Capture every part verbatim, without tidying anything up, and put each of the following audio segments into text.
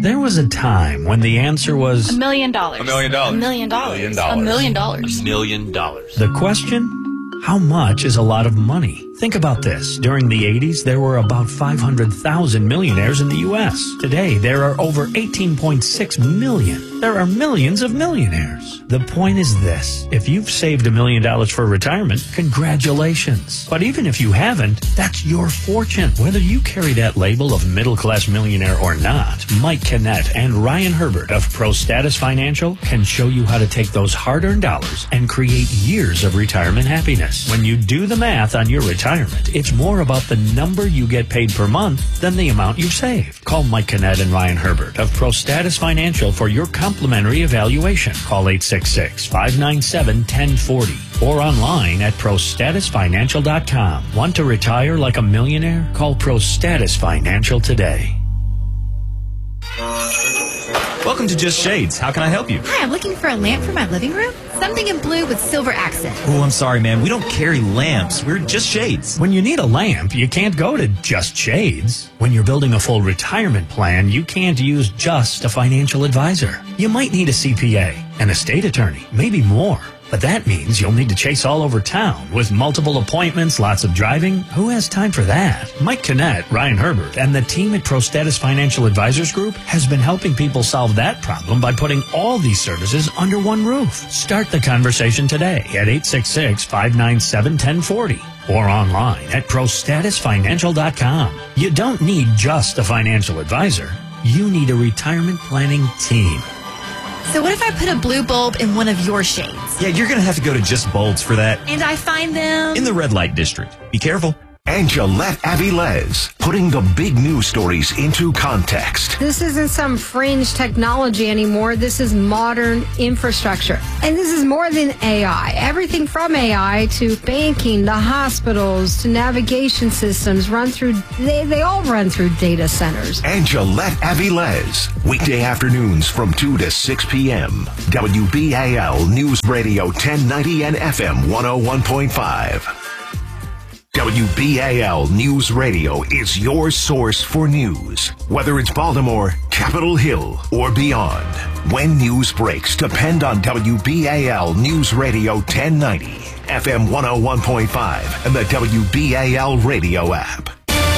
There was a time when the answer was... A million dollars. A million dollars. A million dollars. A million dollars. A million dollars. A million dollars. The question? How much is a lot of money? Think about this. During the eighties, there were about five hundred thousand millionaires in the U S. Today, there are over eighteen point six million. There are millions of millionaires. The point is this. If you've saved a million dollars for retirement, congratulations. But even if you haven't, that's your fortune. Whether you carry that label of middle-class millionaire or not, Mike Kinnett and Ryan Herbert of Pro Status Financial can show you how to take those hard-earned dollars and create years of retirement happiness. When you do the math on your retirement, it's more about the number you get paid per month than the amount you've saved. Call Mike Kinnett and Ryan Herbert of Pro Status Financial for your complimentary evaluation. Call eight six six, five nine seven, one zero four zero or online at pro status financial dot com. Want to retire like a millionaire? Call Pro Status Financial today. Welcome to Just Shades. How can I help you? Hi, I'm looking for a lamp for my living room. Something in blue with silver accent. Oh, I'm sorry, man. We don't carry lamps. We're Just Shades. When you need a lamp, you can't go to Just Shades. When you're building a full retirement plan, you can't use just a financial advisor. You might need a C P A, an estate attorney, maybe more. But that means you'll need to chase all over town with multiple appointments, lots of driving. Who has time for that? Mike Kinnett, Ryan Herbert, and the team at Pro Status Financial Advisors Group has been helping people solve that problem by putting all these services under one roof. Start the conversation today at eight six six, five nine seven, one zero four zero or online at pro status financial dot com. You don't need just a financial advisor. You need a retirement planning team. So what if I put a blue bulb in one of your shades? Yeah, you're going to have to go to Just Bulbs for that. And I find them... in the red light district. Be careful. And Gillette Avilés, putting the big news stories into context. This isn't some fringe technology anymore. This is modern infrastructure. And this is more than A I. Everything from A I to banking, to hospitals, to navigation systems run through, they, they all run through data centers. And Gillette Avilés, weekday afternoons from two to six p.m. W B A L News Radio ten ninety and F M one oh one point five. W B A L News Radio is your source for news. Whether it's Baltimore, Capitol Hill, or beyond. When news breaks, depend on W B A L News Radio ten ninety, F M one oh one point five, and the W B A L radio app.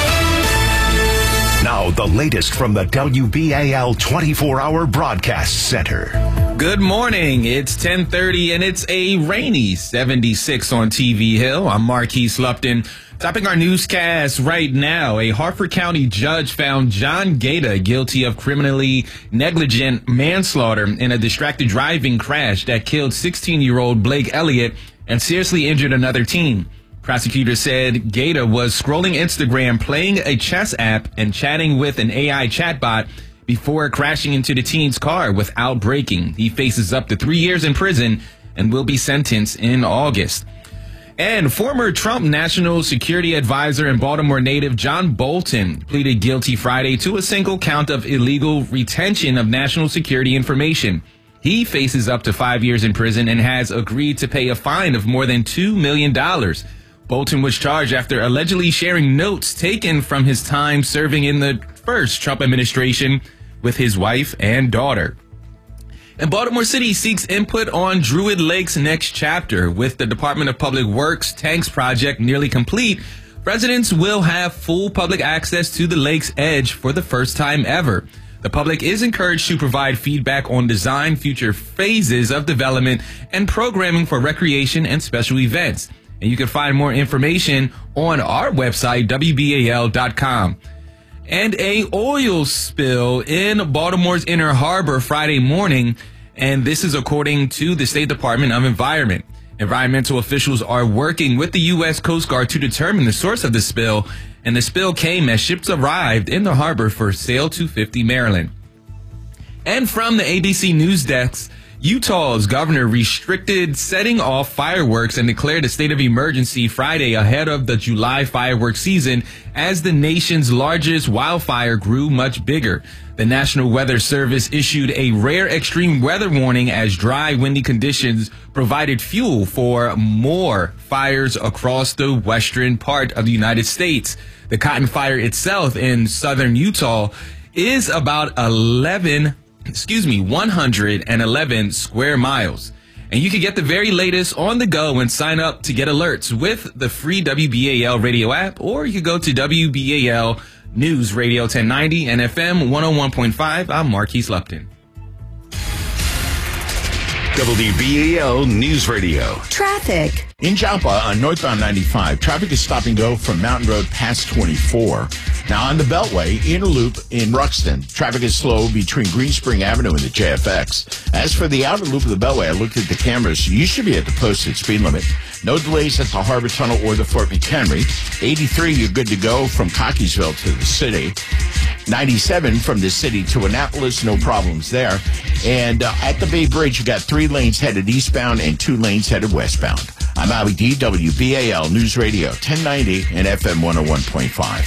Now, the latest from the W B A L twenty-four hour Broadcast Center. Good morning. It's ten thirty and it's a rainy seventy-six on T V Hill. I'm Marquise Lupton. Topping our newscast right now, a Harford County judge found John Gaeta guilty of criminally negligent manslaughter in a distracted driving crash that killed sixteen-year-old Blake Elliott and seriously injured another teen. Prosecutors said Gaeta was scrolling Instagram, playing a chess app, and chatting with an A I chatbot before crashing into the teen's car without braking. He faces up to three years in prison and will be sentenced in August. And former Trump National Security Advisor and Baltimore native John Bolton pleaded guilty Friday to a single count of illegal retention of national security information. He faces up to five years in prison and has agreed to pay a fine of more than two million dollars. Bolton was charged after allegedly sharing notes taken from his time serving in the first Trump administration with his wife and daughter. And Baltimore City seeks input on Druid Lake's next chapter. With the Department of Public Works Tanks project nearly complete, residents will have full public access to the lake's edge for the first time ever. The public is encouraged to provide feedback on design, future phases of development, and programming for recreation and special events. And you can find more information on our website, W B A L dot com. And a oil spill in Baltimore's Inner Harbor Friday morning, and this is according to the State Department of Environment. Environmental officials are working with the U S Coast Guard to determine the source of the spill, and the spill came as ships arrived in the harbor for Sail two fifty Maryland. And from the A B C News Desk, Utah's governor restricted setting off fireworks and declared a state of emergency Friday ahead of the July fireworks season as the nation's largest wildfire grew much bigger. The National Weather Service issued a rare extreme weather warning as dry, windy conditions provided fuel for more fires across the western part of the United States. The Cotton Fire itself in southern Utah is about eleven, excuse me, one hundred eleven square miles. And you can get the very latest on the go and sign up to get alerts with the free W B A L radio app, or you can go to W B A L News Radio ten ninety and F M one oh one point five. I'm Marquise Lupton. W B A L News Radio. Traffic. In Joppa on northbound ninety-five, traffic is stop and go from Mountain Road past twenty-four. Now on the Beltway, inner loop in Ruxton, traffic is slow between Green Spring Avenue and the J F X. As for the outer loop of the Beltway, I looked at the cameras. You should be at the posted speed limit. No delays at the Harbor Tunnel or the Fort McHenry. eighty-three, you're good to go from Cockeysville to the city. ninety-seven from the city to Annapolis, no problems there. And uh, at the Bay Bridge, you got three lanes headed eastbound and two lanes headed westbound. I'm Albie D, W B A L News Radio ten ninety and F M one oh one point five.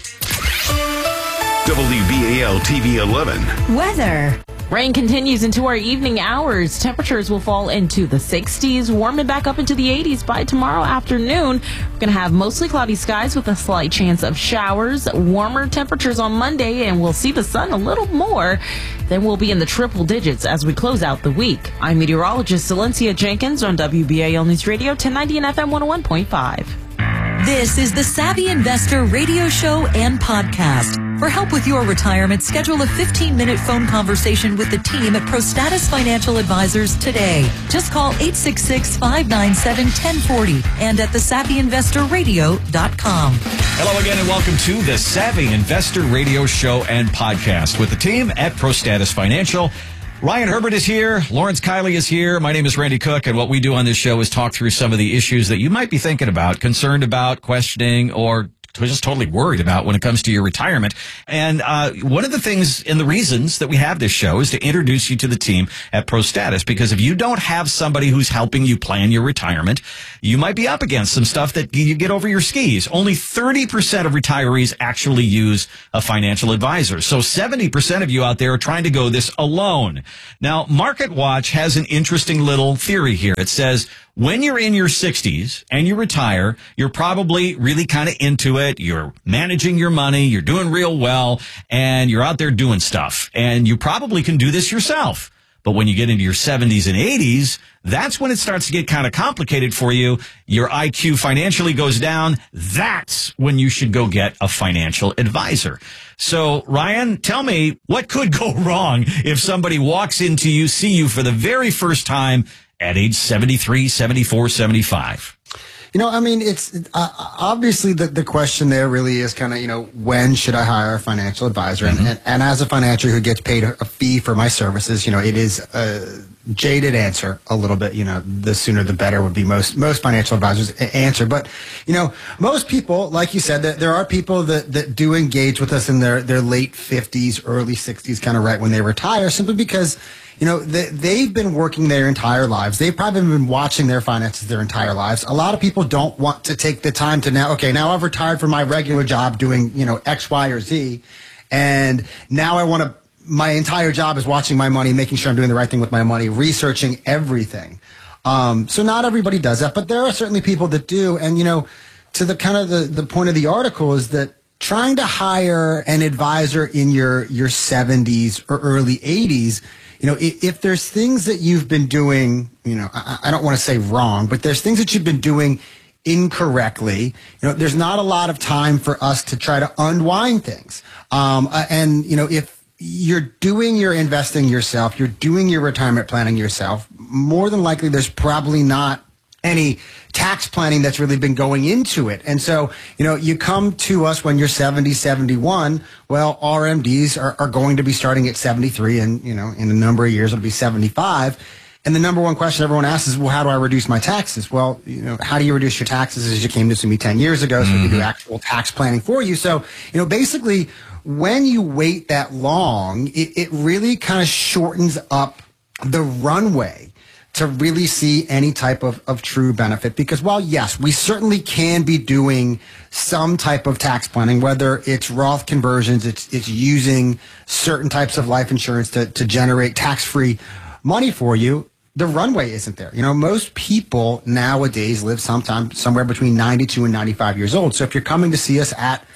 W B A L T V eleven. Weather. Rain continues into our evening hours. Temperatures will fall into the sixties, warming back up into the eighties by tomorrow afternoon. We're going to have mostly cloudy skies with a slight chance of showers. Warmer temperatures on Monday, and we'll see the sun a little more. Then we'll be in the triple digits as we close out the week. I'm meteorologist Celencia Jenkins on W B A L News Radio ten ninety and F M one oh one point five. This is the Savvy Investor radio show and podcast. For help with your retirement, schedule a fifteen-minute phone conversation with the team at ProStatus Financial Advisors today. Just call eight six six, five nine seven, one zero four zero and at the savvy investor radio dot com. Hello again and welcome to the Savvy Investor radio show and podcast with the team at ProStatus Financial. Ryan Herbert is here. Lawrence Kiley is here. My name is Randy Cook, and what we do on this show is talk through some of the issues that you might be thinking about, concerned about, questioning, or just totally worried about when it comes to your retirement. And uh one of the things and the reasons that we have this show is to introduce you to the team at ProStatus, because if you don't have somebody who's helping you plan your retirement, you might be up against some stuff that you get over your skis. Only thirty percent of retirees actually use a financial advisor. So seventy percent of you out there are trying to go this alone. Now, MarketWatch has an interesting little theory here. It says, when you're in your sixties and you retire, you're probably really kind of into it. You're managing your money. You're doing real well, and you're out there doing stuff. And you probably can do this yourself. But when you get into your seventies and eighties, that's when it starts to get kind of complicated for you. Your I Q financially goes down. That's when you should go get a financial advisor. So, Ryan, tell me, what could go wrong if somebody walks into you, see you for the very first time at age seventy-three, seventy-four, seventy-five? You know, I mean, it's uh, obviously the, the question there really is kind of, you know, when should I hire a financial advisor? Mm-hmm. And, and, and as a financier who gets paid a fee for my services, you know, it is a jaded answer a little bit. You know, the sooner the better would be most most financial advisors' answer. But, you know, most people, like you said, that there are people that, that do engage with us in their, their late fifties, early sixties, kind of right when they retire, simply because, you know, they, they've been working their entire lives. They've probably been watching their finances their entire lives. A lot of people don't want to take the time to now, okay, now I've retired from my regular job doing, you know, X, Y, or Z, and now I want to, my entire job is watching my money, making sure I'm doing the right thing with my money, researching everything. Um, so not everybody does that, but there are certainly people that do. And, you know, to the kind of the, the point of the article is that trying to hire an advisor in your, your seventies or early eighties, you know, if, if there's things that you've been doing, you know, I, I don't want to say wrong, but there's things that you've been doing incorrectly, you know, there's not a lot of time for us to try to unwind things. Um, and, you know, if you're doing your investing yourself, you're doing your retirement planning yourself, more than likely there's probably not any tax planning that's really been going into it. And so, you know, you come to us when you're seventy, seventy-one, well, R M Ds are, are going to be starting at seventy-three, and, you know, in a number of years it'll be seventy-five. And the number one question everyone asks is, well, how do I reduce my taxes? Well, you know, how do you reduce your taxes? As you came to see me ten years ago, so mm-hmm. we can do actual tax planning for you. So, you know, basically, when you wait that long, it, it really kind of shortens up the runway to really see any type of, of true benefit. Because while, yes, we certainly can be doing some type of tax planning, whether it's Roth conversions, it's it's using certain types of life insurance to, to generate tax-free money for you, the runway isn't there. You know, most people nowadays live sometime somewhere between ninety-two and ninety-five years old. So if you're coming to see us at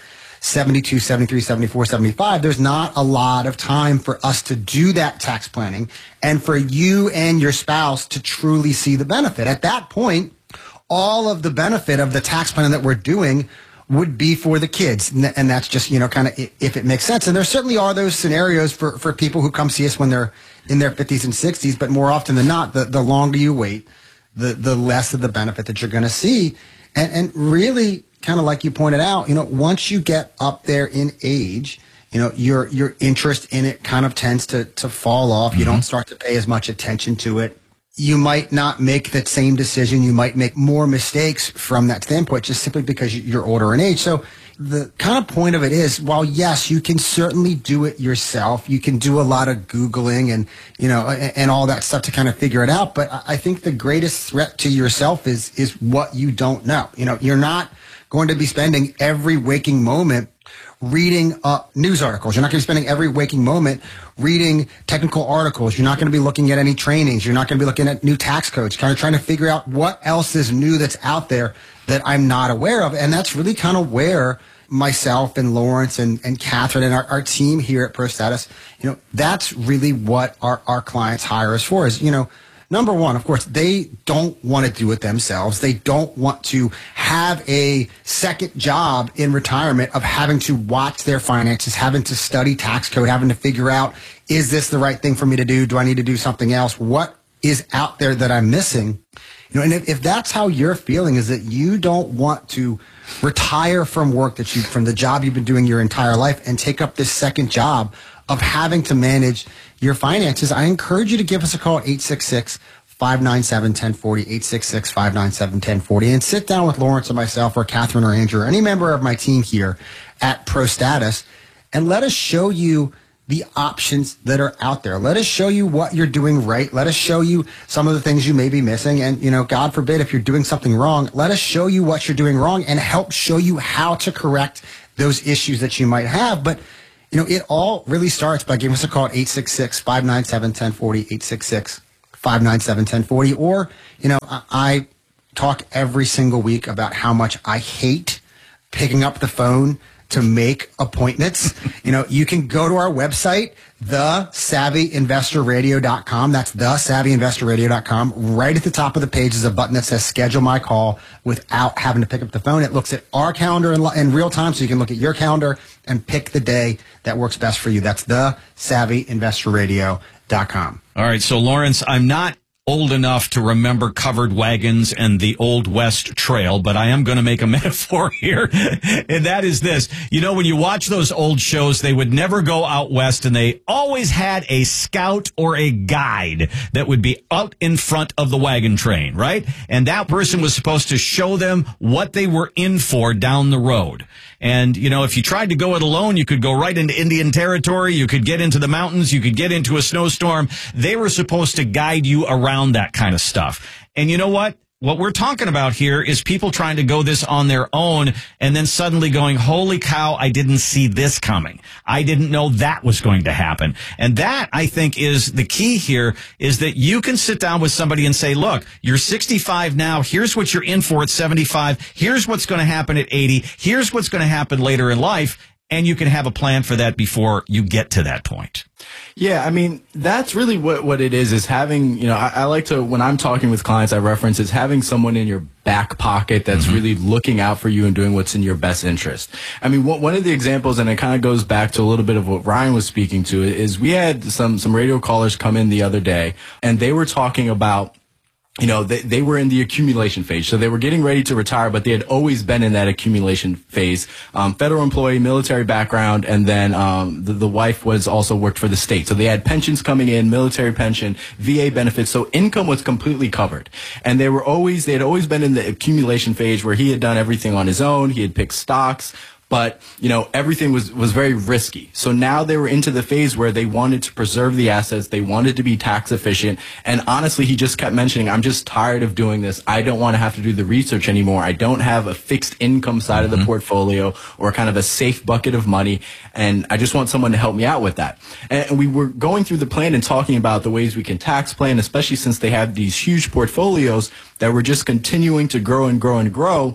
seventy-two, seventy-three, seventy-four, seventy-five, there's not a lot of time for us to do that tax planning and for you and your spouse to truly see the benefit. At that point, all of the benefit of the tax planning that we're doing would be for the kids. And that's just, you know, kind of if it makes sense. And there certainly are those scenarios for, for people who come see us when they're in their fifties and sixties, but more often than not, the, the longer you wait, the, the less of the benefit that you're going to see. And, and really, kind of like you pointed out, you know, once you get up there in age, you know, your, your interest in it kind of tends to, to fall off. Mm-hmm. You don't start to pay as much attention to it. You might not make that same decision. You might make more mistakes from that standpoint just simply because you're older in age. So the kind of point of it is, while yes, you can certainly do it yourself. You can do a lot of Googling and, you know, and, and all that stuff to kind of figure it out. But I think the greatest threat to yourself is, is what you don't know. You know, you're not going to be spending every waking moment reading uh, news articles. You're not going to be spending every waking moment reading technical articles. You're not going to be looking at any trainings. You're not going to be looking at new tax codes, kind of trying to figure out what else is new that's out there that I'm not aware of. And that's really kind of where myself and Lawrence and, and Catherine and our, our team here at ProStatus, you know, that's really what our, our clients hire us for is, you know, number one, of course, they don't want to do it themselves. They don't want to have a second job in retirement of having to watch their finances, having to study tax code, having to figure out, is this the right thing for me to do? Do I need to do something else? What is out there that I'm missing? You know, and if, if that's how you're feeling, is that you don't want to retire from work that you, from the job you've been doing your entire life and take up this second job of having to manage your finances, I encourage you to give us a call at eight six six, five nine seven, one zero four zero, eight six six, five nine seven, one zero four zero, and sit down with Lawrence or myself or Catherine or Andrew or any member of my team here at ProStatus and let us show you the options that are out there. Let us show you what you're doing right. Let us show you some of the things you may be missing. And, you know, God forbid, if you're doing something wrong, let us show you what you're doing wrong and help show you how to correct those issues that you might have. But you know, it all really starts by giving us a call at eight six six, five nine seven, one zero four zero, eight six six, five nine seven, one zero four zero. Or, you know, I talk every single week about how much I hate picking up the phone to make appointments. You know, you can go to our website, the savvy investor radio dot com. That's the savvy investor radio dot com. Right at the top of the page is a button that says schedule my call without having to pick up the phone. It looks at our calendar in, in real time, so you can look at your calendar and pick the day that works best for you. That's the savvy investor radio dot com. All right. So, Lawrence, I'm not old enough to remember covered wagons and the Old West Trail, but I am going to make a metaphor here, and that is this. You know, when you watch those old shows, they would never go out west, and they always had a scout or a guide that would be out in front of the wagon train, right? And that person was supposed to show them what they were in for down the road. And, you know, if you tried to go it alone, you could go right into Indian territory. You could get into the mountains. You could get into a snowstorm. They were supposed to guide you around that kind of stuff. And you know what? What we're talking about here is people trying to go this on their own and then suddenly going, holy cow, I didn't see this coming. I didn't know that was going to happen. And that, I think, is the key here, is that you can sit down with somebody and say, look, you're sixty-five now. Here's what you're in for at seventy-five. Here's what's going to happen at eighty. Here's what's going to happen later in life. And you can have a plan for that before you get to that point. Yeah, I mean, that's really what, what it is, is having, you know, I, I like to, when I'm talking with clients, I reference is having someone in your back pocket that's mm-hmm. really looking out for you and doing what's in your best interest. I mean, one, one of the examples, and it kind of goes back to a little bit of what Ryan was speaking to, is we had some, some radio callers come in the other day, and they were talking about, you know, they, they were in the accumulation phase. So they were getting ready to retire, but they had always been in that accumulation phase. Um, federal employee, military background, and then um, the, the wife was also worked for the state. So they had pensions coming in, military pension, V A benefits. So income was completely covered. And they were always, they had always been in the accumulation phase where he had done everything on his own. He had picked stocks. But, you know, everything was, was very risky. So now they were into the phase where they wanted to preserve the assets. They wanted to be tax efficient. And honestly, he just kept mentioning, I'm just tired of doing this. I don't want to have to do the research anymore. I don't have a fixed income side mm-hmm. of the portfolio or kind of a safe bucket of money. And I just want someone to help me out with that. And we were going through the plan and talking about the ways we can tax plan, especially since they have these huge portfolios that were just continuing to grow and grow and grow.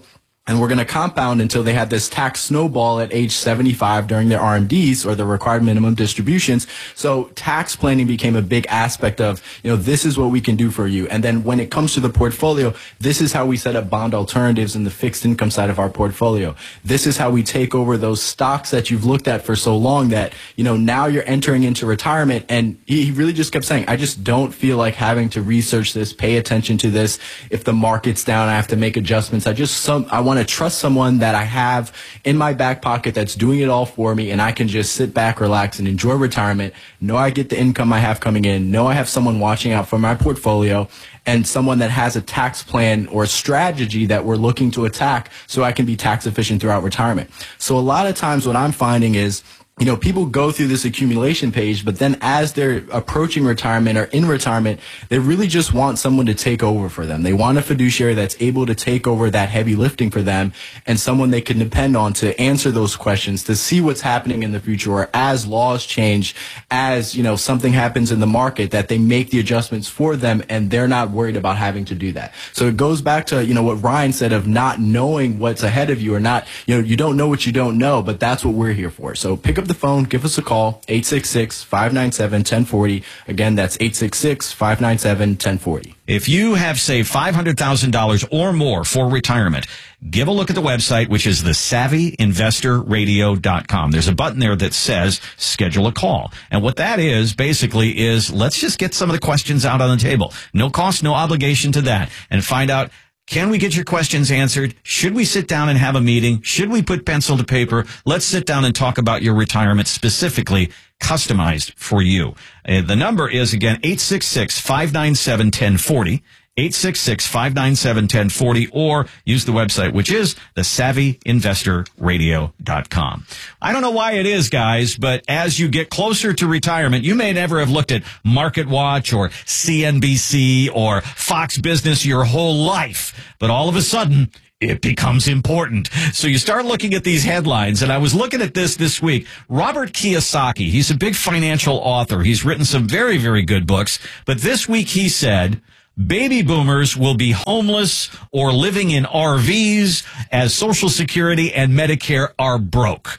and we're going to compound until they had this tax snowball at age seventy-five during their R M Ds, or the required minimum distributions. So tax planning became a big aspect of, you know, this is what we can do for you. And then when it comes to the portfolio, this is how we set up bond alternatives in the fixed income side of our portfolio. This is how we take over those stocks that you've looked at for so long that, you know, now you're entering into retirement. And he really just kept saying, I just don't feel like having to research this, pay attention to this. If the market's down, I have to make adjustments. I just, some, I want to trust someone that I have in my back pocket that's doing it all for me, and I can just sit back, relax, and enjoy retirement. Know I get the income I have coming in. Know I have someone watching out for my portfolio, and someone that has a tax plan or a strategy that we're looking to attack so I can be tax efficient throughout retirement. So a lot of times what I'm finding is, you know, people go through this accumulation page, but then as they're approaching retirement or in retirement, they really just want someone to take over for them. They want a fiduciary that's able to take over that heavy lifting for them, and someone they can depend on to answer those questions, to see what's happening in the future, or as laws change, as, you know, something happens in the market, that they make the adjustments for them and they're not worried about having to do that. So it goes back to, you know, what Ryan said of not knowing what's ahead of you, or not, you know, you don't know what you don't know, but that's what we're here for. So pick up the phone, give us a call, eight six six, five nine seven, one zero four zero. Again, that's eight six six, five nine seven, one zero four zero. If you have saved five hundred thousand dollars or more for retirement, give a look at the website, which is the savvy investor radio dot com. There's a button there that says schedule a call. And what that is basically is, let's just get some of the questions out on the table. No cost, no obligation to that. And find out, can we get your questions answered? Should we sit down and have a meeting? Should we put pencil to paper? Let's sit down and talk about your retirement, specifically customized for you. Uh, the number is, again, eight six six, five nine seven, one zero four zero. eight six six, five nine seven, one zero four zero, or use the website, which is the savvy investor radio dot com. I don't know why it is, guys, but as you get closer to retirement, you may never have looked at MarketWatch or C N B C or Fox Business your whole life, but all of a sudden, it becomes important. So you start looking at these headlines, and I was looking at this this week. Robert Kiyosaki, he's a big financial author. He's written some very, very good books, but this week he said, baby boomers will be homeless or living in R Vs as Social Security and Medicare are broke.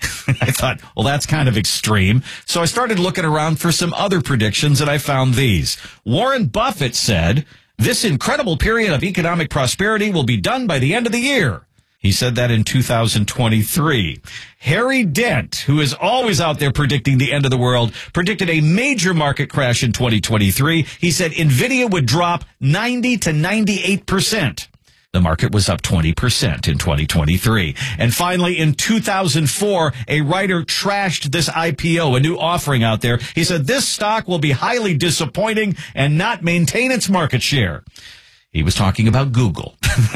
I thought, well, that's kind of extreme. So I started looking around for some other predictions, and I found these. Warren Buffett said, this incredible period of economic prosperity will be done by the end of the year. He said that in two thousand twenty-three. Harry Dent, who is always out there predicting the end of the world, predicted a major market crash in twenty twenty-three. He said Nvidia would drop ninety to ninety-eight percent. The market was up twenty percent in twenty twenty-three. And finally, in two thousand four, a writer trashed this I P O, a new offering out there. He said this stock will be highly disappointing and not maintain its market share. He was talking about Google.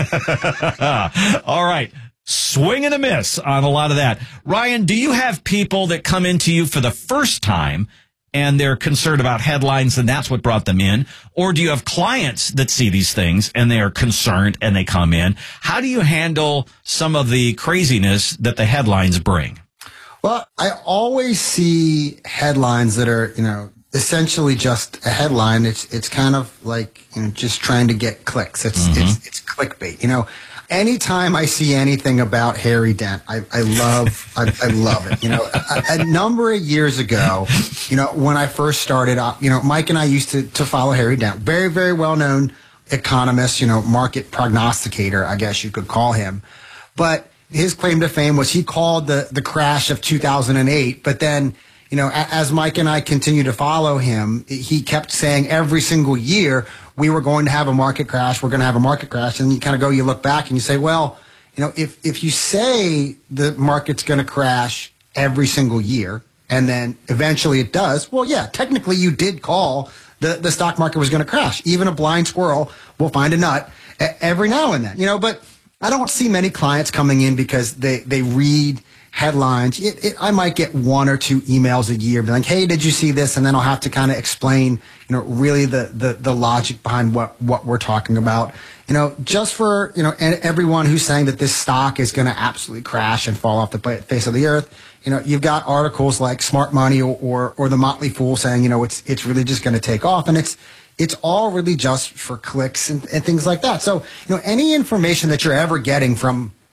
All right. Swing and a miss on a lot of that. Ryan, do you have people that come into you for the first time and they're concerned about headlines and that's what brought them in? Or do you have clients that see these things and they are concerned and they come in? How do you handle some of the craziness that the headlines bring? Well, I always see headlines that are, you know, essentially just a headline. It's it's kind of like, you know, just trying to get clicks. It's mm-hmm. it's it's clickbait. You know, anytime I see anything about Harry Dent, I, I love I, I love it. You know, a, a number of years ago, you know, when I first started, you know, Mike and I used to to follow Harry Dent, very very well known economist, you know, market prognosticator, I guess you could call him, but his claim to fame was he called the the crash of two thousand eight, but then, you know, as Mike and I continue to follow him, he kept saying every single year we were going to have a market crash, we're going to have a market crash. And you kind of go, you look back and you say, well, you know, if, if you say the market's going to crash every single year and then eventually it does, well, yeah, technically you did call the, the stock market was going to crash. Even a blind squirrel will find a nut every now and then, you know, but I don't see many clients coming in because they, they read headlines. It, it, I might get one or two emails a year, be like, hey, did you see this? And then I'll have to kind of explain, you know, really the, the, the logic behind what, what we're talking about. You know, just for, you know, everyone who's saying that this stock is going to absolutely crash and fall off the face of the earth, you know, you've got articles like Smart Money or, or, or The Motley Fool saying, you know, it's, it's really just going to take off. And it's, it's all really just for clicks and, and things like that. So, you know, any information that you're ever getting from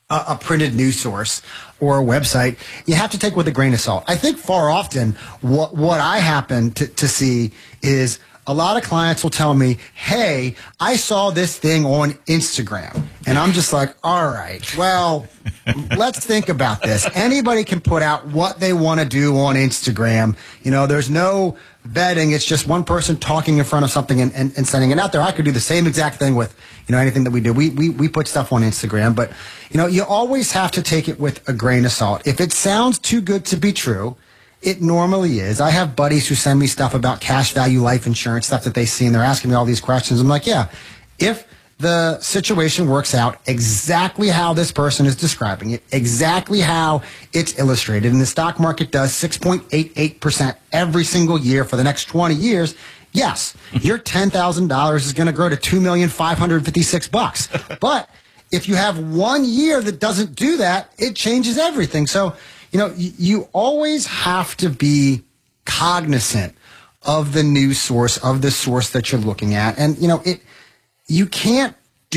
a, a printed news source or a website, you have to take with a grain of salt. I think far often what what I happen to, to see is a lot of clients will tell me, hey, I saw this thing on Instagram. And I'm just like, all right, well, let's think about this. Anybody can put out what they want to do on Instagram. You know, there's no vetting. It's just one person talking in front of something and, and, and sending it out there. I could do the same exact thing with, you know, anything that we do. We, we, we put stuff on Instagram. But, you know, you always have to take it with a grain of salt. If it sounds too good to be true, it normally is. I have buddies who send me stuff about cash value life insurance, stuff that they see, and they're asking me all these questions. I'm like, yeah, if the situation works out exactly how this person is describing it, exactly how it's illustrated, and the stock market does six point eight eight percent every single year for the next twenty years, yes, your ten thousand dollars is going to grow to two million five hundred fifty-six bucks. But if you have one year that doesn't do that, it changes everything. So, you know, you, you always have to be cognizant of the news source, of the source that you're looking at. And, you know, it you can't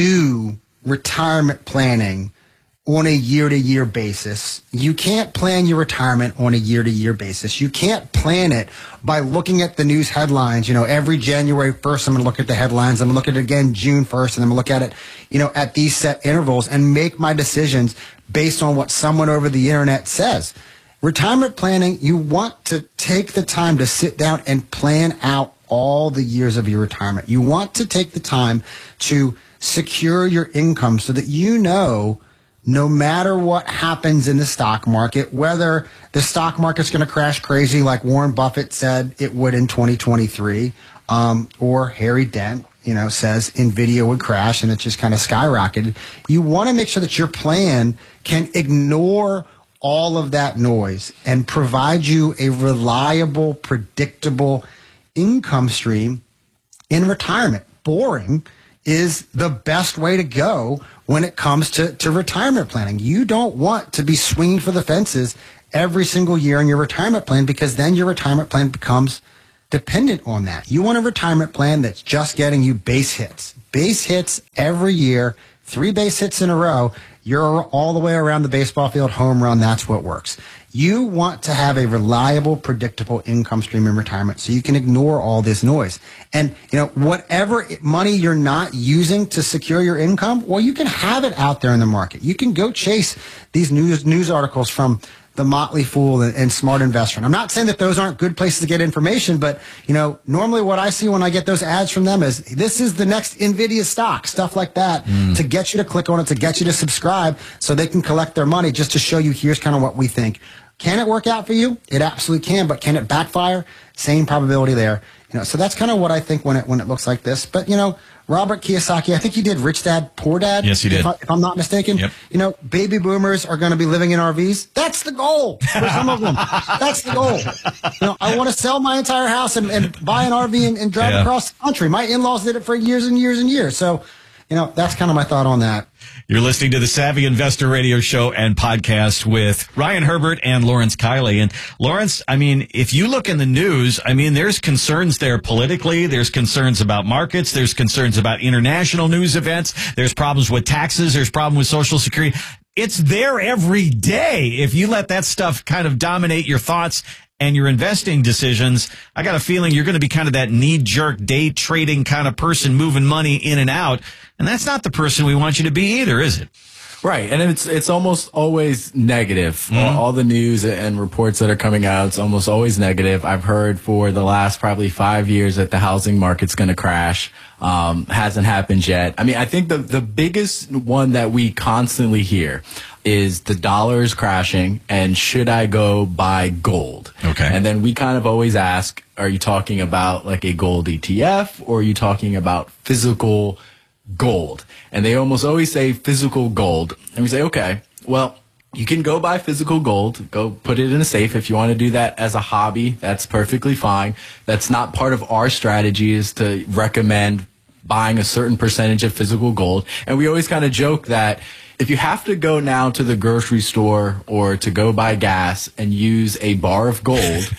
do retirement planning on a year-to-year basis. You can't plan your retirement on a year-to-year basis. You can't plan it by looking at the news headlines. You know, every January first, I'm going to look at the headlines. I'm going to look at it again June first, and I'm going to look at it, you know, at these set intervals and make my decisions based on what someone over the internet says. Retirement planning, you want to take the time to sit down and plan out all the years of your retirement. You want to take the time to secure your income so that you know no matter what happens in the stock market, whether the stock market's going to crash crazy like Warren Buffett said it would in twenty twenty-three, um, or Harry Dent, you know, says NVIDIA would crash and it just kind of skyrocketed. You want to make sure that your plan can ignore all of that noise and provide you a reliable, predictable income stream in retirement. Boring is the best way to go when it comes to, to retirement planning. You don't want to be swinging for the fences every single year in your retirement plan, because then your retirement plan becomes dependent on that. You want a retirement plan that's just getting you base hits. Base hits every year, three base hits in a row. You're all the way around the baseball field, home run. That's what works. You want to have a reliable, predictable income stream in retirement so you can ignore all this noise. And, you know, whatever money you're not using to secure your income, well, you can have it out there in the market. You can go chase these news news articles from The Motley Fool and, and Smart Investor. And I'm not saying that those aren't good places to get information, but, you know, normally what I see when I get those ads from them is this is the next NVIDIA stock, stuff like that, mm. to get you to click on it, to get you to subscribe so they can collect their money, just to show you here's kind of what we think. Can it work out for you? It absolutely can, but can it backfire? Same probability there. You know, so that's kind of what I think when it when it looks like this. But, you know, Robert Kiyosaki, I think he did Rich Dad, Poor Dad. Yes, he did. If, I, if I'm not mistaken. Yep. You know, baby boomers are going to be living in R Vs. That's the goal for some of them. That's the goal. You know, I want to sell my entire house and, and buy an R V and, and drive yeah. across the country. My in-laws did it for years and years and years. So, you know, that's kind of my thought on that. You're listening to the Savvy Investor Radio Show and podcast with Ryan Herbert and Lawrence Kiley. And Lawrence, I mean, if you look in the news, I mean, there's concerns there politically. There's concerns about markets. There's concerns about international news events. There's problems with taxes. There's problem with Social Security. It's there every day. If you let that stuff kind of dominate your thoughts and your investing decisions, I got a feeling you're going to be kind of that knee-jerk day trading kind of person, moving money in and out. And that's not the person we want you to be either, is it? Right. And it's it's almost always negative. Mm-hmm. All, all the news and reports that are coming out, it's almost always negative. I've heard for the last probably five years that the housing market's going to crash. Um, hasn't happened yet. I mean, I think the, the biggest one that we constantly hear is the dollar is crashing and should I go buy gold? Okay. And then we kind of always ask, are you talking about like a gold E T F or are you talking about physical gold? And they almost always say physical gold. And we say, okay, well, you can go buy physical gold, go put it in a safe. If you want to do that as a hobby, that's perfectly fine. That's not part of our strategy, is to recommend buying a certain percentage of physical gold. And we always kind of joke that if you have to go now to the grocery store or to go buy gas and use a bar of gold,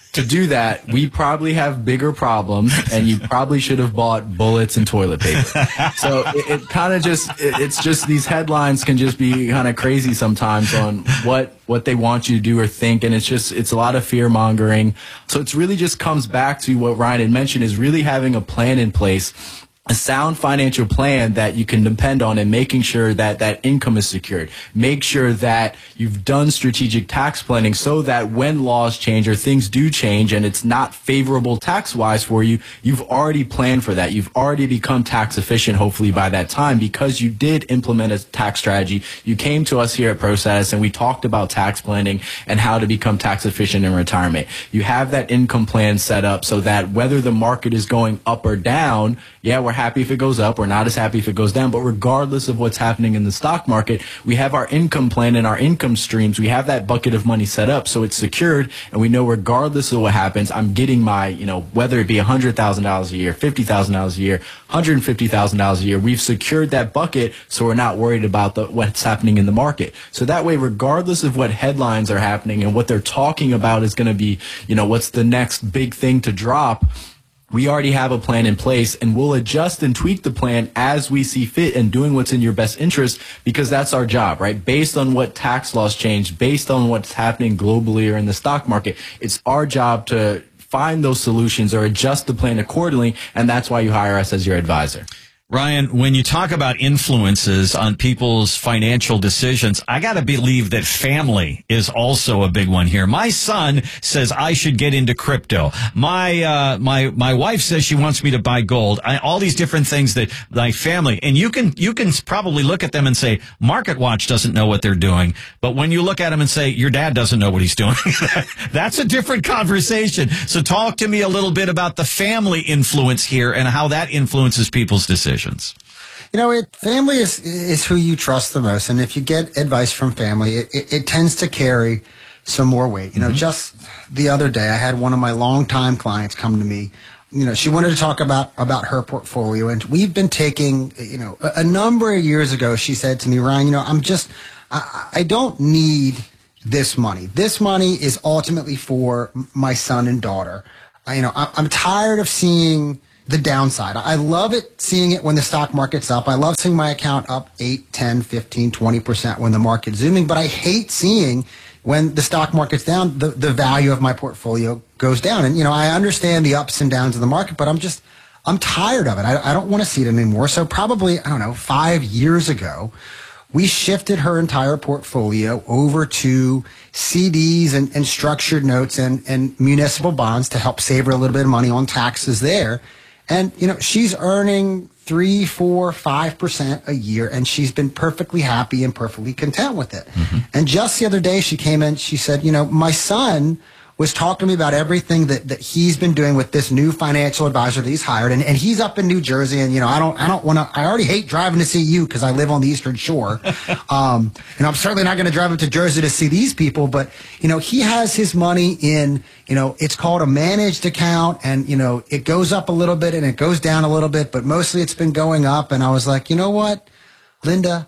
to do that, we probably have bigger problems, and you probably should have bought bullets and toilet paper. So it, it kind of just, it, it's just these headlines can just be kind of crazy sometimes on what what they want you to do or think, and it's just, it's a lot of fear mongering. So it's really just comes back to what Ryan had mentioned, is really having a plan in place, a sound financial plan that you can depend on, and making sure that that income is secured. Make sure that you've done strategic tax planning so that when laws change or things do change and it's not favorable tax-wise for you, you've already planned for that. You've already become tax efficient, hopefully, by that time, because you did implement a tax strategy. You came to us here at ProStatus and we talked about tax planning and how to become tax efficient in retirement. You have that income plan set up so that whether the market is going up or down, yeah, we're happy if it goes up. We're not as happy if it goes down. But regardless of what's happening in the stock market, we have our income plan and our income streams. We have that bucket of money set up so it's secured, and we know regardless of what happens, I'm getting my, you know, whether it be one hundred thousand dollars a year, fifty thousand dollars a year, one hundred fifty thousand dollars a year, we've secured that bucket so we're not worried about the, what's happening in the market. So that way, regardless of what headlines are happening and what they're talking about is going to be, you know, what's the next big thing to drop, we already have a plan in place, and we'll adjust and tweak the plan as we see fit and doing what's in your best interest, because that's our job, right? Based on what tax laws change, based on what's happening globally or in the stock market, it's our job to find those solutions or adjust the plan accordingly, and that's why you hire us as your advisor. Ryan, when you talk about influences on people's financial decisions, I got to believe that family is also a big one here. My son says I should get into crypto. My uh, my my wife says she wants me to buy gold. I, all these different things that my family, and you can you can probably look at them and say MarketWatch doesn't know what they're doing. But when you look at them and say your dad doesn't know what he's doing, that's a different conversation. So talk to me a little bit about the family influence here and how that influences people's decisions. You know, it, family is is who you trust the most, and if you get advice from family, it, it, it tends to carry some more weight. You know, mm-hmm. Just the other day, I had one of my longtime clients come to me. You know, she wanted to talk about about her portfolio, and we've been taking, you know, a, a number of years ago, she said to me, Ryan, you know, I'm just, I, I don't need this money. This money is ultimately for my son and daughter. I, you know, I, I'm tired of seeing the downside. I love it seeing it when the stock market's up. I love seeing my account up eight, ten, fifteen, twenty percent when the market's zooming, but I hate seeing when the stock market's down, the, the value of my portfolio goes down. And, you know, I understand the ups and downs of the market, but I'm just, I'm tired of it. I, I don't want to see it anymore. So probably, I don't know, five years ago, we shifted her entire portfolio over to C Ds and, and structured notes and, and municipal bonds to help save her a little bit of money on taxes there. And, you know, she's earning three, four, five percent a year, and she's been perfectly happy and perfectly content with it. Mm-hmm. And just the other day, she came in, she said, you know, my son was talking to me about everything that, that he's been doing with this new financial advisor that he's hired. And, and he's up in New Jersey. And, you know, I don't, I don't want to, I already hate driving to see you because I live on the Eastern Shore. um, and I'm certainly not going to drive up to Jersey to see these people. But, you know, he has his money in, you know, it's called a managed account. And, you know, it goes up a little bit and it goes down a little bit, but mostly it's been going up. And I was like, you know what, Linda,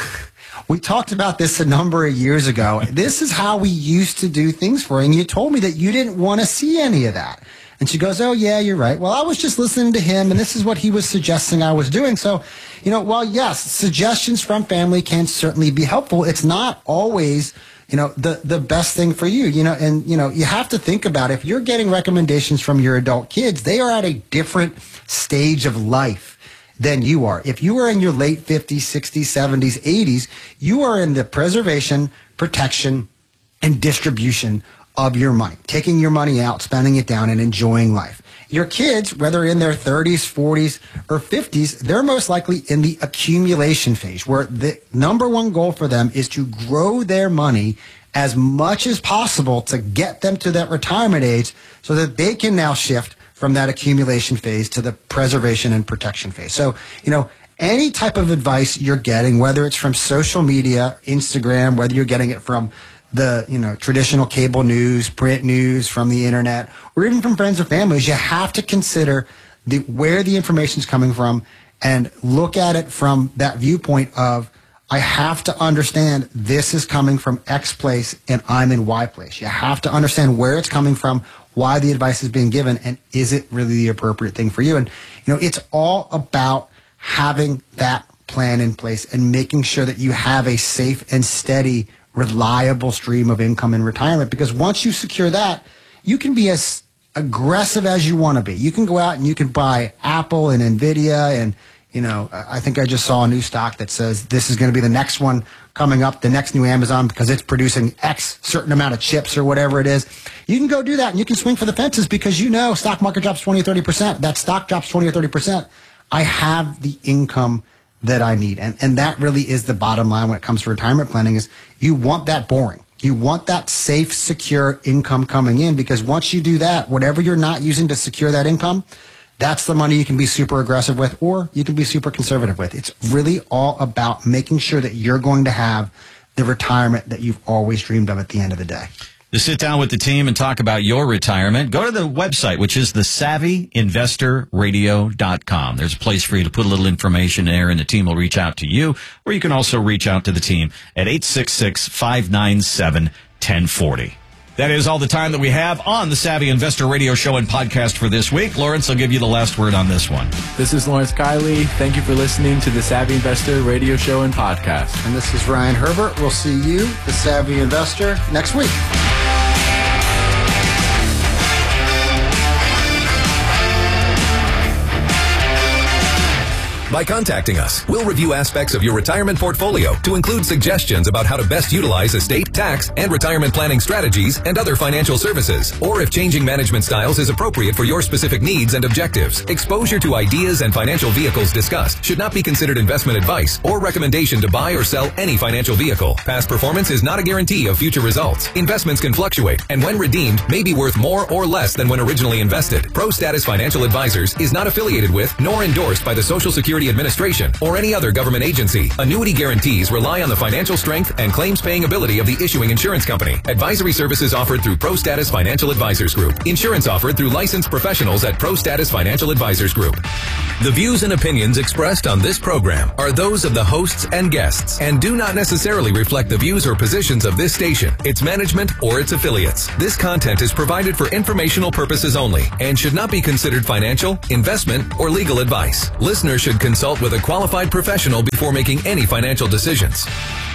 we talked about this a number of years ago. This is how we used to do things for you. And you told me that you didn't want to see any of that. And she goes, oh, yeah, you're right. Well, I was just listening to him, and this is what he was suggesting I was doing. So, you know, while, yes, suggestions from family can certainly be helpful, it's not always, you know, the, the best thing for you. You know, and, you know, you have to think about if you're getting recommendations from your adult kids, they are at a different stage of life than you are. If you are in your late fifties, sixties, seventies, eighties, you are in the preservation, protection, and distribution of your money, taking your money out, spending it down, and enjoying life. Your kids, whether in their thirties, forties, or fifties, they're most likely in the accumulation phase, where the number one goal for them is to grow their money as much as possible to get them to that retirement age so that they can now shift from that accumulation phase to the preservation and protection phase. So, you know, any type of advice you're getting, whether it's from social media, Instagram, whether you're getting it from the, you know, traditional cable news, print news, from the internet, or even from friends or families, you have to consider the, where the information is coming from and look at it from that viewpoint of, I have to understand this is coming from X place and I'm in Y place. You have to understand where it's coming from, why the advice is being given, and is it really the appropriate thing for you? And, you know, it's all about having that plan in place and making sure that you have a safe and steady, reliable stream of income in retirement. Because once you secure that, you can be as aggressive as you want to be. You can go out and you can buy Apple and Nvidia, and, you know, I think I just saw a new stock that says this is going to be the next one coming up, the next new Amazon, because it's producing X certain amount of chips or whatever it is. You can go do that and you can swing for the fences because you know stock market drops twenty or thirty percent. That stock drops twenty or thirty percent. I have the income that I need. And, and that really is the bottom line when it comes to retirement planning is you want that boring. You want that safe, secure income coming in, because once you do that, whatever you're not using to secure that income, that's the money you can be super aggressive with, or you can be super conservative with. It's really all about making sure that you're going to have the retirement that you've always dreamed of at the end of the day. To sit down with the team and talk about your retirement, go to the website, which is the savvy investor radio dot com. There's a place for you to put a little information there, and the team will reach out to you, or you can also reach out to the team at eight six six, five nine seven, one oh four oh. That is all the time that we have on the Savvy Investor Radio Show and Podcast for this week. Lawrence, I'll give you the last word on this one. This is Lawrence Kiley. Thank you for listening to the Savvy Investor Radio Show and Podcast. And this is Ryan Herbert. We'll see you, the Savvy Investor, next week. By contacting us, we'll review aspects of your retirement portfolio to include suggestions about how to best utilize estate, tax, and retirement planning strategies and other financial services, or if changing management styles is appropriate for your specific needs and objectives. Exposure to ideas and financial vehicles discussed should not be considered investment advice or recommendation to buy or sell any financial vehicle. Past performance is not a guarantee of future results. Investments can fluctuate, and when redeemed, may be worth more or less than when originally invested. ProStatus Financial Advisors is not affiliated with nor endorsed by the Social Security Administration or any other government agency. Annuity guarantees rely on the financial strength and claims paying ability of the issuing insurance company. Advisory services offered through ProStatus Financial Advisors Group. Insurance offered through licensed professionals at ProStatus Financial Advisors Group. The views and opinions expressed on this program are those of the hosts and guests and do not necessarily reflect the views or positions of this station, its management, or its affiliates. This content is provided for informational purposes only and should not be considered financial, investment, or legal advice. Listeners should consult with a qualified professional before making any financial decisions.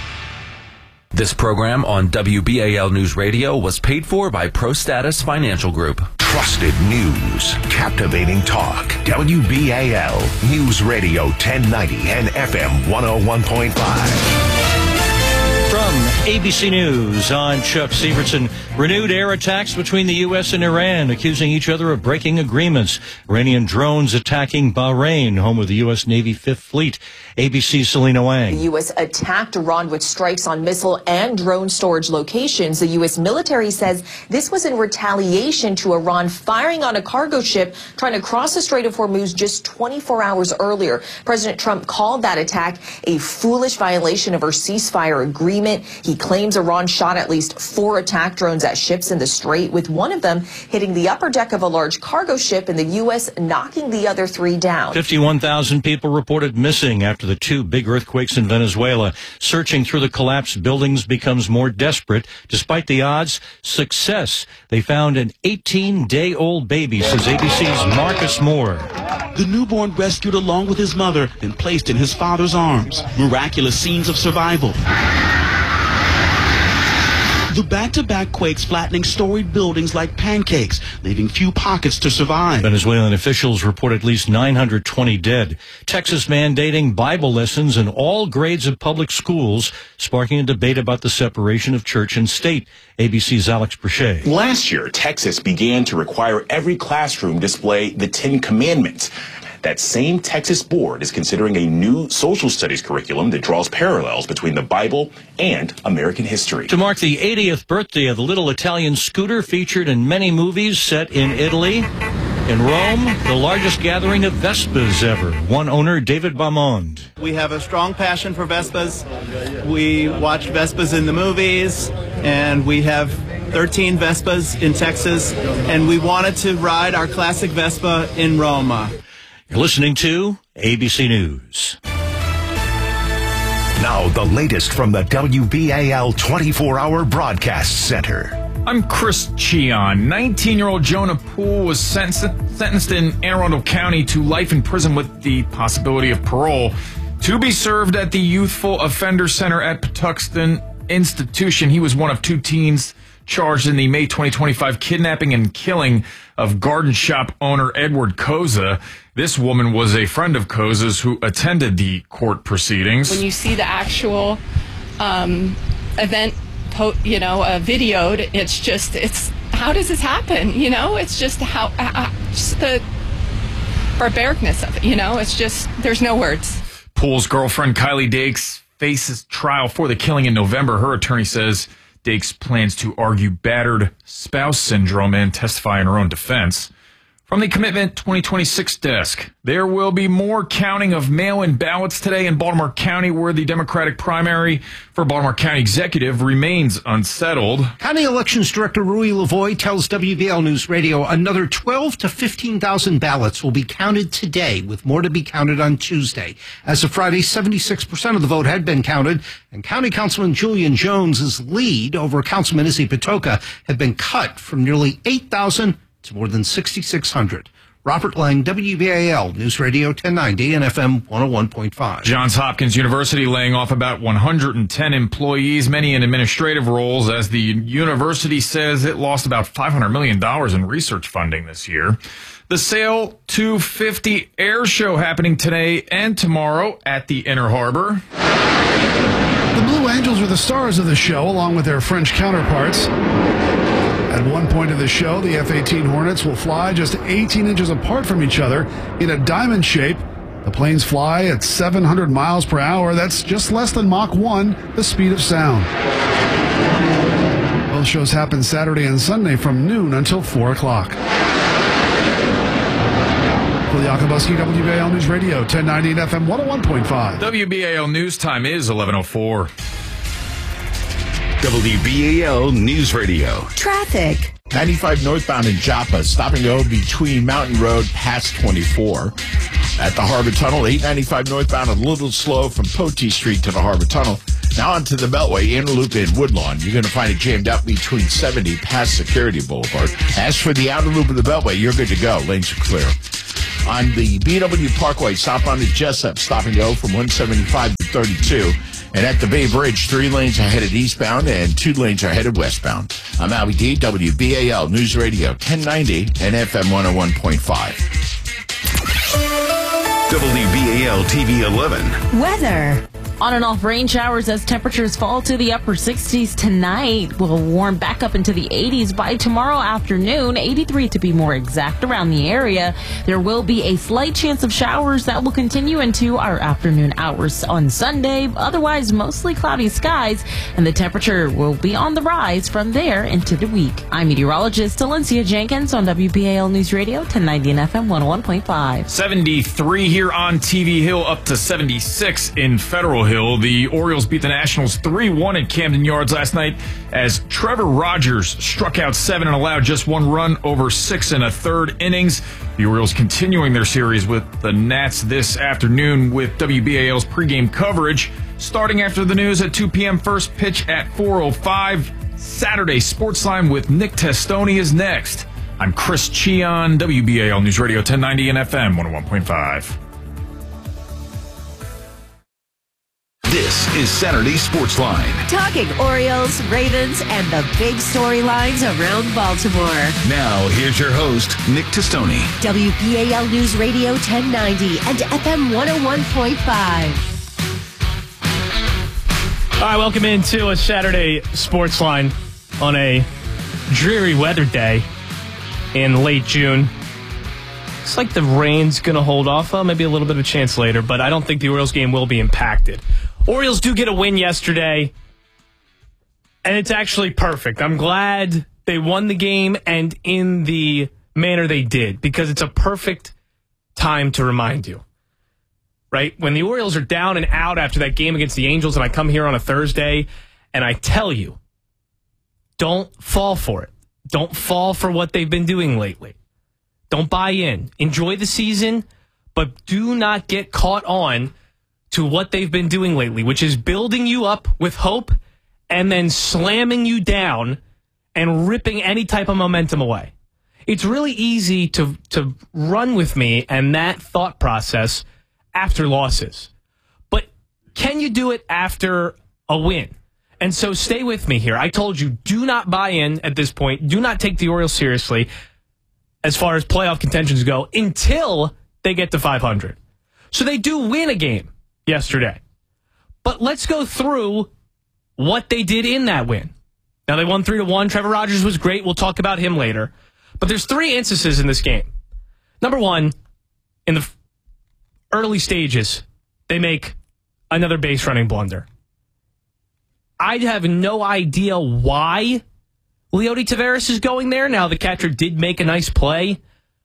This program on W B A L News Radio was paid for by ProStatus Financial Group. Trusted news, captivating talk. W B A L News Radio ten ninety and F M one oh one point five. From A B C News, I'm Chuck Severson. Renewed air attacks between the U S and Iran, accusing each other of breaking agreements. Iranian drones attacking Bahrain, home of the U S Navy Fifth Fleet. A B C's Selena Wang. The U S attacked Iran with strikes on missile and drone storage locations. The U S military says this was in retaliation to Iran firing on a cargo ship trying to cross the Strait of Hormuz just twenty-four hours earlier. President Trump called that attack a foolish violation of our ceasefire agreement. He claims Iran shot at least four attack drones at ships in the Strait, with one of them hitting the upper deck of a large cargo ship and the U S knocking the other three down. fifty-one thousand people reported missing after the two big earthquakes in Venezuela. Searching through the collapsed buildings becomes more desperate. Despite the odds, success. They found an eighteen-day-old baby, says A B C's Marcus Moore. The newborn rescued along with his mother and placed in his father's arms. Miraculous scenes of survival. The back-to-back quakes flattening storied buildings like pancakes, leaving few pockets to survive. Venezuelan officials report at least nine hundred twenty dead. Texas mandating Bible lessons in all grades of public schools, sparking a debate about the separation of church and state. A B C's Alex Brachet. Last year, Texas began to require every classroom display the Ten Commandments. That same Texas board is considering a new social studies curriculum that draws parallels between the Bible and American history. To mark the eightieth birthday of the little Italian scooter featured in many movies set in Italy, in Rome, the largest gathering of Vespas ever. One owner, David Baumond. We have a strong passion for Vespas. We watch Vespas in the movies, and we have thirteen Vespas in Texas, and we wanted to ride our classic Vespa in Roma. You're listening to A B C News. Now the latest from the W B A L twenty-four hour Broadcast Center. I'm Chris Cheon. nineteen-year-old Jonah Poole was sentenced, sentenced in Anne Arundel County to life in prison with the possibility of parole to be served at the Youthful Offender Center at Patuxent Institution. He was one of two teens charged in the May twenty twenty-five kidnapping and killing of garden shop owner Edward Koza. This woman was a friend of Koza's who attended the court proceedings. When you see the actual um, event, po- you know, uh, videoed, it's just, it's, how does this happen? You know, it's just how, uh, just the barbaricness of it, you know, it's just, there's no words. Poole's girlfriend, Kylie Dakes, faces trial for the killing in November. Her attorney says Dakes plans to argue battered spouse syndrome and testify in her own defense. From the Commitment twenty twenty-six desk, there will be more counting of mail-in ballots today in Baltimore County, where the Democratic primary for Baltimore County Executive remains unsettled. County Elections Director Rui Lavoie tells W B L News Radio another twelve to fifteen thousand ballots will be counted today, with more to be counted on Tuesday. As of Friday, seventy-six percent of the vote had been counted, and County Councilman Julian Jones's lead over Councilman Izzy Patoka had been cut from nearly eight thousand to more than sixty-six hundred. Robert Lang, W B A L News Radio ten ninety and F M one oh one point five. Johns Hopkins University laying off about one hundred ten employees, many in administrative roles, as the university says it lost about five hundred million dollars in research funding this year. The Sail two fifty Air Show happening today and tomorrow at the Inner Harbor. The Blue Angels are the stars of the show, along with their French counterparts. At one point of the show, the F eighteen Hornets will fly just eighteen inches apart from each other in a diamond shape. The planes fly at seven hundred miles per hour. That's just less than Mach one, the speed of sound. Both shows happen Saturday and Sunday from noon until four o'clock. For the Yakabuski, W B A L News Radio, ten ninety and F M one oh one point five. W B A L News time is eleven oh four. W B A L News Radio. Traffic. ninety-five northbound in Joppa, stop and go between Mountain Road past twenty-four. At the Harbor Tunnel, eight ninety-five northbound a little slow from Potee Street to the Harbor Tunnel. Now onto the Beltway, inner loop in Woodlawn. You're going to find it jammed up between seventy past Security Boulevard. As for the outer loop of the Beltway, you're good to go. Lanes are clear. On the B W Parkway, stop on the Jessup, stop and go from one seventy-five to thirty-two. And at the Bay Bridge, three lanes are headed eastbound and two lanes are headed westbound. I'm Albie D, W B A L News Radio ten ninety and F M one oh one point five. W B A L T V eleven. Weather. On and off rain showers as temperatures fall to the upper sixties tonight. Will warm back up into the eighties by tomorrow afternoon, eighty-three to be more exact around the area. There will be a slight chance of showers that will continue into our afternoon hours on Sunday. Otherwise, mostly cloudy skies, and the temperature will be on the rise from there into the week. I'm meteorologist Valencia Jenkins on W B A L News Radio ten ninety and F M one oh one point five. seventy-three here on T V Hill, up to seventy-six in Federal Hill. The Orioles beat the Nationals three one at Camden Yards last night as Trevor Rogers struck out seven and allowed just one run over six and a third innings. The Orioles continuing their series with the Nats this afternoon with W B A L's pregame coverage starting after the news at two p.m. First pitch at four oh five. Saturday Sportsline with Nick Testoni is next. I'm Chris Cheon, W B A L News Radio ten ninety and F M one oh one point five. This is Saturday Sportsline. Talking Orioles, Ravens, and the big storylines around Baltimore. Now, here's your host, Nick Testoni. W B A L News Radio ten ninety and F M one oh one point five. All right, welcome into a Saturday Sportsline on a dreary weather day in late June. It's like the rain's going to hold off. Well, maybe a little bit of a chance later, but I don't think the Orioles game will be impacted. Orioles do get a win yesterday, and it's actually perfect. I'm glad they won the game and in the manner they did, because it's a perfect time to remind you, right? When the Orioles are down and out after that game against the Angels, and I come here on a Thursday, and I tell you, don't fall for it. Don't fall for what they've been doing lately. Don't buy in. Enjoy the season, but do not get caught on to what they've been doing lately, which is building you up with hope and then slamming you down and ripping any type of momentum away. It's really easy to to run with me and that thought process after losses. But can you do it after a win? And so stay with me here. I told you, do not buy in at this point. Do not take the Orioles seriously as far as playoff contentions go until they get to five hundred. So they do win a game yesterday. But let's go through what they did in that win. Now, they won three to one. Trevor Rogers was great. We'll talk about him later. But there's three instances in this game. Number one, in the early stages, they make another base running blunder. I have no idea why Leody Taveras is going there. Now, the catcher did make a nice play.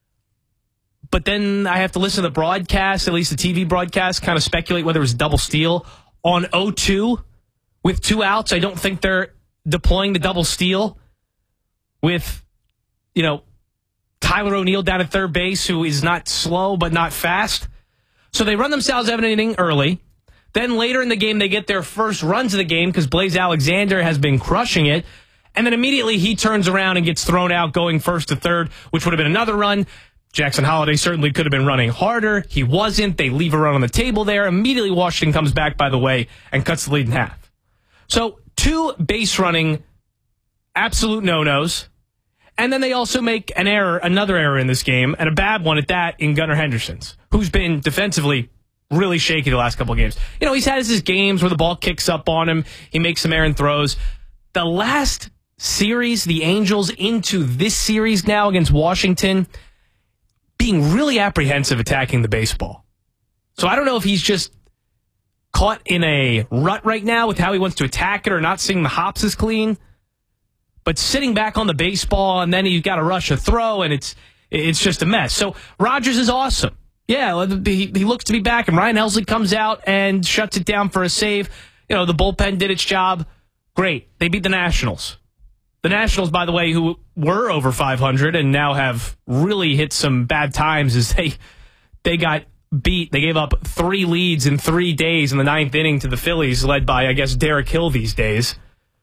But then I have to listen to the broadcast, at least the T V broadcast, kind of speculate whether it was double steal. On oh two with two outs, I don't think they're deploying the double steal with, you know, Tyler O'Neill down at third base, who is not slow but not fast. So they run themselves out of an inning early. Then later in the game, they get their first runs of the game because Blaze Alexander has been crushing it. And then immediately he turns around and gets thrown out going first to third, which would have been another run. Jackson Holliday certainly could have been running harder. He wasn't. They leave a run on the table there. Immediately Washington comes back, by the way, and cuts the lead in half. So two base running absolute no-nos. And then they also make an error, another error in this game, and a bad one at that in Gunnar Henderson's, who's been defensively really shaky the last couple of games. You know, he's had his games where the ball kicks up on him. He makes some errant throws. The last series, the Angels into this series now against Washington, being really apprehensive attacking the baseball. So I don't know if he's just caught in a rut right now with how he wants to attack it or not seeing the hops as clean. But sitting back on the baseball, and then he's got to rush a throw, and it's it's just a mess. So Rogers is awesome. Yeah, he, he looks to be back, and Ryan Helsley comes out and shuts it down for a save. You know, the bullpen did its job. Great. They beat the Nationals. The Nationals, by the way, who were over five hundred and now have really hit some bad times as they they got beat. They gave up three leads in three days in the ninth inning to the Phillies, led by, I guess, Derek Hill these days.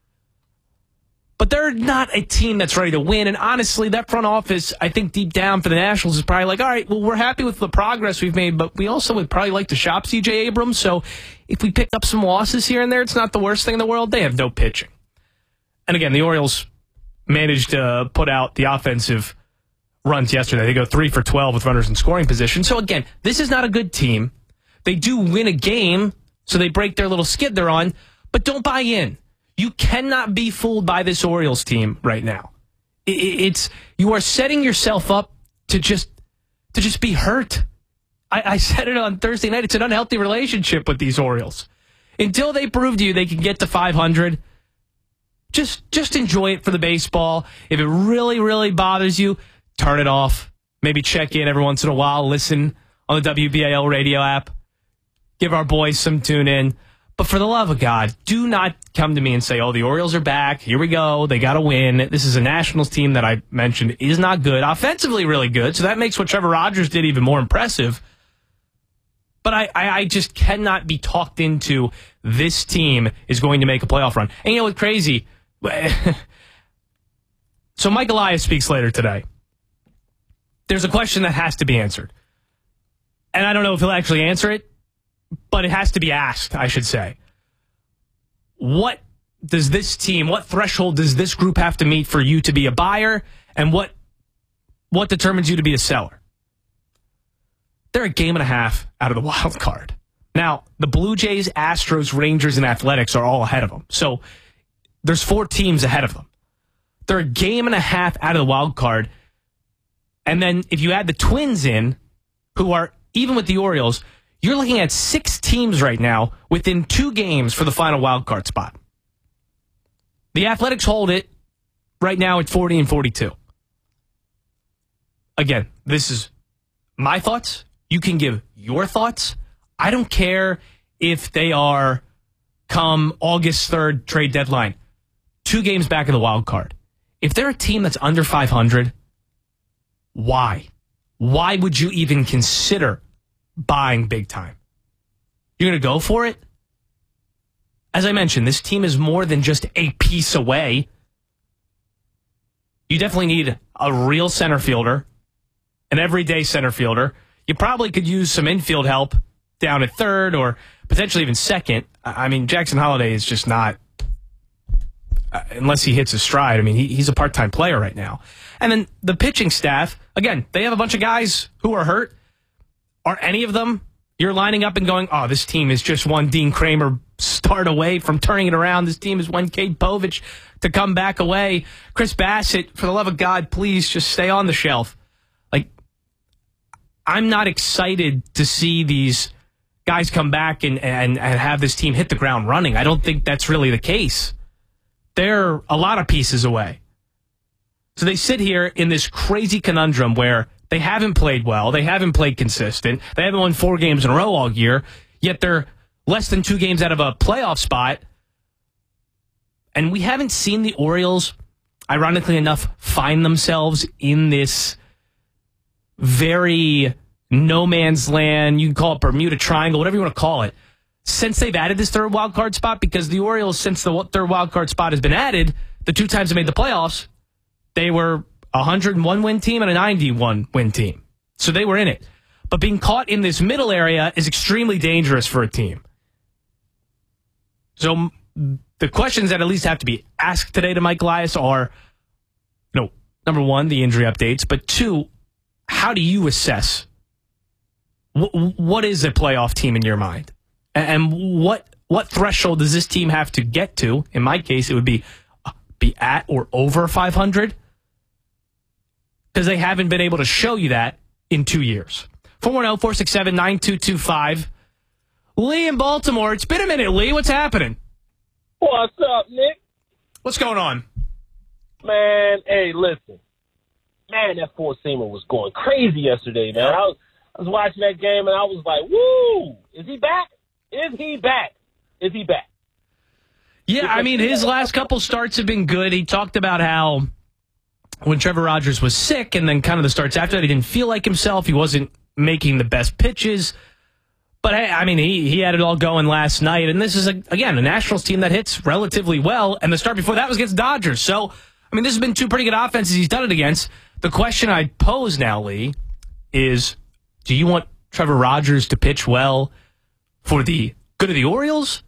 But they're not a team that's ready to win. And honestly, that front office, I think deep down for the Nationals, is probably like, all right, well, we're happy with the progress we've made, but we also would probably like to shop C J Abrams. So if we pick up some losses here and there, it's not the worst thing in the world. They have no pitching. And again, the Orioles managed to put out the offensive runs yesterday. They go three for twelve with runners in scoring position. So again, this is not a good team. They do win a game, so they break their little skid they're on, but don't buy in. You cannot be fooled by this Orioles team right now. It's you are setting yourself up to just to just be hurt. I, I said it on Thursday night. It's an unhealthy relationship with these Orioles. Until they prove to you they can get to five hundred, just just enjoy it for the baseball. If it really, really bothers you, turn it off. Maybe check in every once in a while. Listen on the W B A L radio app. Give our boys some tune in. But for the love of God, do not come to me and say, oh, the Orioles are back. Here we go. They got to win. This is a Nationals team that I mentioned is not good. Offensively, really good. So that makes what Trevor Rogers did even more impressive. But I, I, I just cannot be talked into this team is going to make a playoff run. And you know what's crazy? So Mike Elias speaks later today. There's a question that has to be answered. And I don't know if he'll actually answer it, but it has to be asked, I should say. What does this team, what threshold does this group have to meet for you to be a buyer, and what what determines you to be a seller? They're a game and a half out of the wild card. Now, the Blue Jays, Astros, Rangers, and Athletics are all ahead of them. So there's four teams ahead of them. They're a game and a half out of the wild card. And then if you add the Twins in, who are, even with the Orioles, you're looking at six teams right now within two games for the final wild card spot. The Athletics hold it right now at forty and forty-two. Again, this is my thoughts. You can give your thoughts. I don't care if they are come August third trade deadline, two games back of the wild card. If they're a team that's under five hundred, why? Why would you even consider buying big time? You're going to go for it? As I mentioned, this team is more than just a piece away. You definitely need a real center fielder, an everyday center fielder. You probably could use some infield help down at third or potentially even second. I mean, Jackson Holliday is just not, uh, unless he hits his stride. I mean, he, he's a part-time player right now. And then the pitching staff, again, they have a bunch of guys who are hurt. Are any of them you're lining up and going, oh, this team is just one Dean Kramer start away from turning it around. This team is one Cade Povich to come back away. Chris Bassett, for the love of God, please just stay on the shelf. Like, I'm not excited to see these guys come back and, and, and have this team hit the ground running. I don't think that's really the case. They're a lot of pieces away. So they sit here in this crazy conundrum where they haven't played well. They haven't played consistent. They haven't won four games in a row all year, yet they're less than two games out of a playoff spot. And we haven't seen the Orioles, ironically enough, find themselves in this very no man's land. You can call it Bermuda Triangle, whatever you want to call it, since they've added this third wild card spot, because the Orioles, since the third wild card spot has been added, the two times they made the playoffs, they were a one hundred one win team and a ninety-one win team. So they were in it. But being caught in this middle area is extremely dangerous for a team. So the questions that at least have to be asked today to Mike Elias are, you know, number one, the injury updates, but two, how do you assess w- what is a playoff team in your mind? And what what threshold does this team have to get to? In my case, it would be be at or over five hundred, because they haven't been able to show you that in two years. four one zero, four six seven, nine two two five. Lee in Baltimore. It's been a minute, Lee. What's happening? What's up, Nick? What's going on? Man, hey, listen. Man, that four-seamer was going crazy yesterday, man. I was, I was watching that game, and I was like, woo! Is he back? Is he back? Is he back? Yeah, I mean, his last couple starts have been good. He talked about how when Trevor Rogers was sick and then kind of the starts after that, he didn't feel like himself. He wasn't making the best pitches. But, hey, I mean, he, he had it all going last night. And this is, a, again, a Nationals team that hits relatively well. And the start before that was against Dodgers. So, I mean, this has been two pretty good offenses he's done it against. The question I pose now, Lee, is do you want Trevor Rogers to pitch well for the good of the Orioles